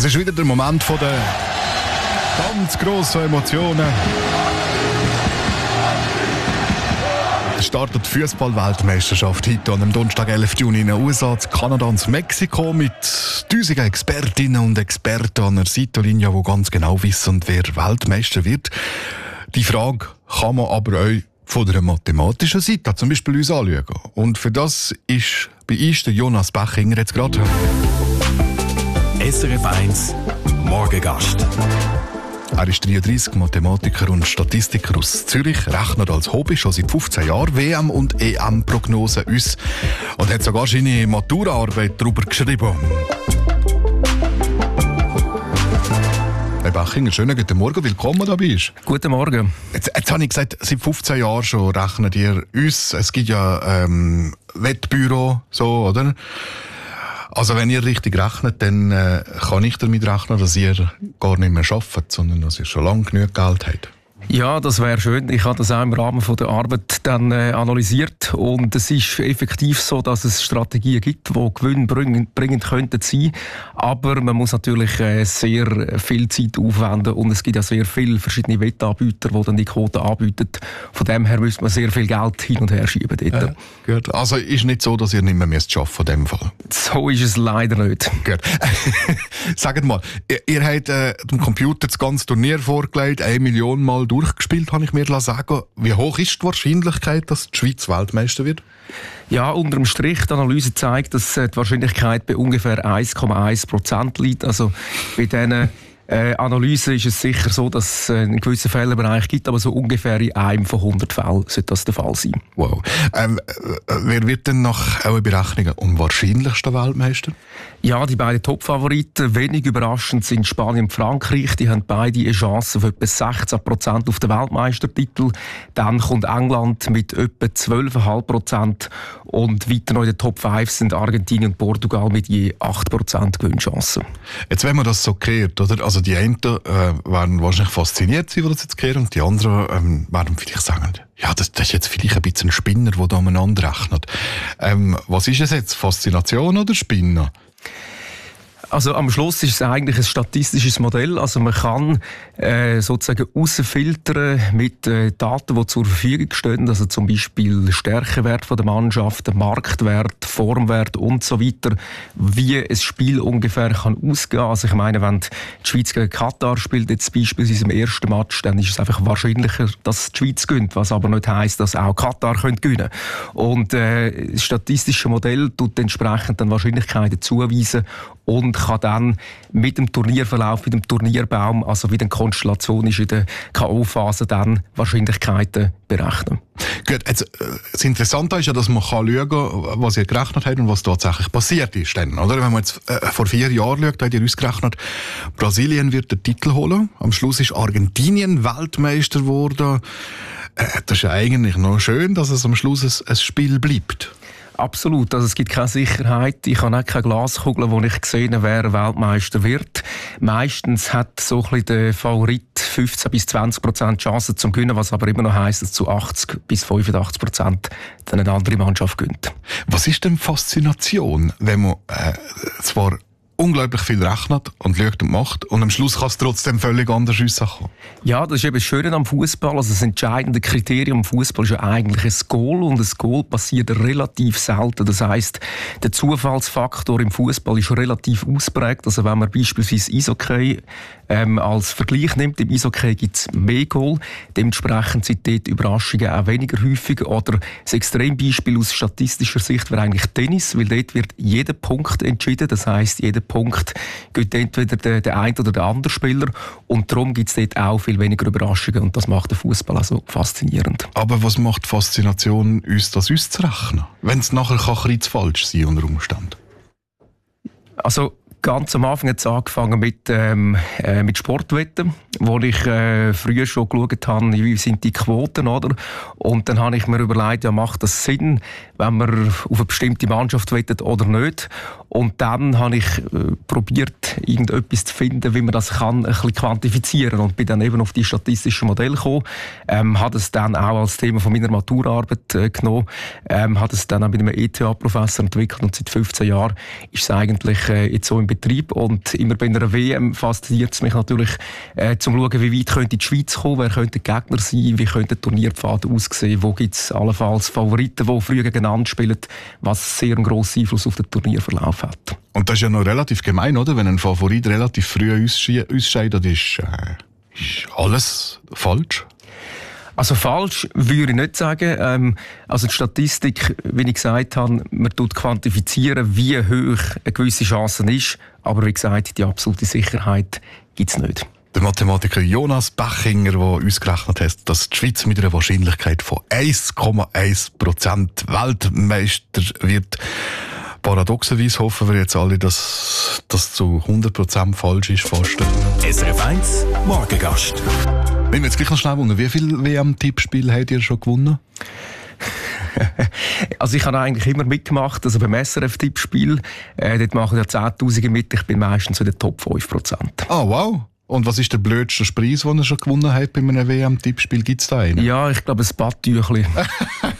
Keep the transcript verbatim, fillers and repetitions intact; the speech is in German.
Es ist wieder der Moment von der ganz grossen Emotionen. Es startet die Fußball-Weltmeisterschaft heute am Donnerstag, elften Juni in den U S A, Kanada und Mexiko mit tausenden Expertinnen und Experten an der Seitenlinie, die ganz genau wissen, wer Weltmeister wird. Die Frage kann man aber auch von der mathematischen Seite zum Beispiel uns anschauen. Und für das ist bei uns der Jonas Bechinger jetzt gerade. S R F eins Morgengast. Er ist dreiunddreissig, Mathematiker und Statistiker aus Zürich, rechnet als Hobby schon seit fünfzehn Jahren W M- und E M-Prognosen aus und hat sogar seine Maturaarbeit darüber geschrieben. Herr Bechinger, schönen guten Morgen, willkommen da bist. Guten Morgen. Jetzt, jetzt habe ich gesagt, seit fünfzehn Jahren schon rechnet ihr uns. Es gibt ja ähm, Wettbüro, so, oder? Also wenn ihr richtig rechnet, dann äh, kann ich damit rechnen, dass ihr gar nicht mehr arbeitet, sondern dass ihr schon lange genug Geld habt. Ja, das wäre schön. Ich habe das auch im Rahmen von der Arbeit dann äh, analysiert und es ist effektiv so, dass es Strategien gibt, die gewinnbringend bringend könnten sein, aber man muss natürlich äh, sehr viel Zeit aufwenden und es gibt ja sehr viele verschiedene Wettanbieter, die dann die Quoten anbieten. Von dem her müsste man sehr viel Geld hin und her schieben dort. Ja, gut. Also ist nicht so, dass ihr nicht mehr müsst arbeiten in dem Fall? So ist es leider nicht. Gut. Sagt mal, ihr, ihr habt äh, dem Computer das ganze Turnier vorgelegt, eine Million Mal durchgespielt, habe ich mir sagen. Wie hoch ist die Wahrscheinlichkeit, dass die Schweiz Weltmeister wird? Ja, unterm Strich, die Analyse zeigt, dass die Wahrscheinlichkeit bei ungefähr eins Komma eins Prozent liegt. Also bei diesen äh, Analysen ist es sicher so, dass es einen gewissen Fehlerbereich gibt, aber so ungefähr in einem von hundert Fällen sollte das der Fall sein. Wow. Ähm, wer wird denn nach euren Berechnungen am wahrscheinlichsten Weltmeister? Ja, die beiden Top-Favoriten, wenig überraschend, sind Spanien und Frankreich. Die haben beide eine Chance auf etwa sechzehn Prozent auf den Weltmeistertitel. Dann kommt England mit etwa zwölf Komma fünf Prozent. Und weiter noch in den Top fünf sind Argentinien und Portugal mit je acht Prozent Gewinnchancen. Jetzt, wenn man das so kehrt, oder? Also die einen äh, werden wahrscheinlich fasziniert sein, die das jetzt kehren, und die anderen ähm, werden vielleicht sagen, ja, das, das ist jetzt vielleicht ein bisschen ein Spinner, der da umeinander rechnet. Ähm, was ist es jetzt? Faszination oder Spinner? Also am Schluss ist es eigentlich ein statistisches Modell. Also man kann äh, sozusagen rausfiltern mit äh, Daten, die zur Verfügung stehen. Also zum Beispiel Stärkewert von der Mannschaft, der Marktwert, Formwert und so weiter. Wie ein Spiel ungefähr kann ausgehen. Also ich meine, wenn die Schweiz gegen Katar spielt, jetzt beispielsweise im ersten Match, dann ist es einfach wahrscheinlicher, dass die Schweiz gewinnt. Was aber nicht heisst, dass auch Katar gewinnen könnte. Und äh, das statistische Modell tut entsprechend dann Wahrscheinlichkeiten zuweisen und kann dann mit dem Turnierverlauf, mit dem Turnierbaum, also wie die Konstellation ist in der K O-Phase, dann Wahrscheinlichkeiten berechnen. Gut, jetzt, das Interessante ist ja, dass man kann schauen kann, was ihr gerechnet habt und was tatsächlich passiert ist. Dann, oder? Wenn man jetzt äh, vor vier Jahren schaut, habt ihr ausgerechnet, Brasilien wird den Titel holen. Am Schluss ist Argentinien Weltmeister geworden. Äh, das ist ja eigentlich noch schön, dass es am Schluss ein, ein Spiel bleibt. Absolut. Also es gibt keine Sicherheit. Ich habe auch keine Glaskugel, wo ich gesehen habe, wer Weltmeister wird. Meistens hat so ein bisschen der Favorit fünfzehn bis zwanzig Prozent Chancen zum Gewinnen, was aber immer noch heisst, dass zu achtzig bis fünfundachtzig Prozent dann eine andere Mannschaft gewinnt. Was ist denn Faszination, wenn man äh, zwar unglaublich viel rechnet und schaut und macht und am Schluss kann es trotzdem völlig anders rauskommen? Ja, das ist eben das Schöne am Fußball. Also das entscheidende Kriterium am Fußball ist ja eigentlich ein Goal und ein Goal passiert relativ selten. Das heisst, der Zufallsfaktor im Fußball ist relativ ausprägt. Also wenn man beispielsweise Eishockey ähm, als Vergleich nimmt, im Eishockey gibt es mehr Goal. Dementsprechend sind dort Überraschungen auch weniger häufig. Oder das Extrembeispiel aus statistischer Sicht wäre eigentlich Tennis, weil dort wird jeder Punkt entschieden. Das heisst, jeder Punkt geht entweder der, der eine oder der andere Spieler und darum gibt es dort auch viel weniger Überraschungen und das macht den Fußball also faszinierend. Aber was macht Faszination, uns das auszurechnen? Wenn es nachher kann zu falsch sein unter Umständen? Also ganz am Anfang hat es angefangen mit, ähm, äh, mit Sportwetten, wo ich äh, früher schon geschaut habe, wie sind die Quoten, oder? Und dann habe ich mir überlegt, ja, macht das Sinn, wenn man auf eine bestimmte Mannschaft wettet oder nicht? Und dann habe ich äh, probiert, irgendetwas zu finden, wie man das kann, ein bisschen quantifizieren. Und bin dann eben auf die statistischen Modelle gekommen, ähm, habe es dann auch als Thema von meiner Maturarbeit äh, genommen, ähm, habe es dann auch mit einem E T H-Professor entwickelt und seit fünfzehn Jahren ist es eigentlich äh, jetzt so im Betrieb. Und immer bei einer W M fasziniert es mich natürlich, äh, zum schauen, wie weit könnte die Schweiz kommen, wer könnte der Gegner sein, wie könnte der Turnierpfad aussehen, wo gibt es allenfalls Favoriten, die früher gegeneinander spielen, was sehr einen grossen Einfluss auf den Turnierverlauf hat. Und das ist ja noch relativ gemein, oder? Wenn ein Favorit relativ früh ausscheidet, ist, äh, ist alles falsch. Also falsch würde ich nicht sagen. Ähm, also die Statistik, wie ich gesagt habe, man tut quantifizieren, wie hoch eine gewisse Chance ist. Aber wie gesagt, die absolute Sicherheit gibt es nicht. Der Mathematiker Jonas Bachinger, der ausgerechnet hat, dass die Schweiz mit einer Wahrscheinlichkeit von eins Komma eins Prozent Weltmeister wird. Paradoxerweise hoffen wir jetzt alle, dass das zu hundert Prozent falsch ist. Fast. S R F eins Morgengast. Wenn wir jetzt gleich noch schnell wundern, wie viele W M-Tippspiele habt ihr schon gewonnen? Also ich habe eigentlich immer mitgemacht, also beim S R F-Tippspiel, äh, dort machen ja Zehntausende mit, ich bin meistens in den Top fünf Prozent. Ah, oh, wow! Und was ist der blödste Preis, den ihr schon gewonnen habt bei einem W M-Tippspiel? Gibt es da einen? Ja, ich glaube ein Badtüchli.